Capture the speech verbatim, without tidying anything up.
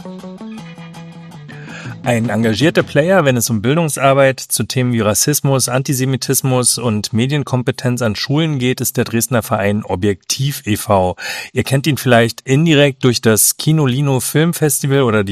Ein engagierter Player, wenn es um Bildungsarbeit zu Themen wie Rassismus, Antisemitismus und Medienkompetenz an Schulen geht, ist der Dresdner Verein Objektiv e V Ihr kennt ihn vielleicht indirekt durch das Kino Lino Filmfestival oder